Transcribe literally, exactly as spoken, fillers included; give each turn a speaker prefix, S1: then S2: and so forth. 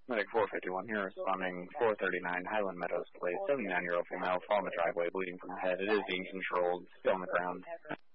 S1: Medic four fifty-one here, responding four thirty-nine Highland Meadows Place, seventy-nine-year-old female, fall in the driveway, bleeding from the head. It is being controlled, still on the ground.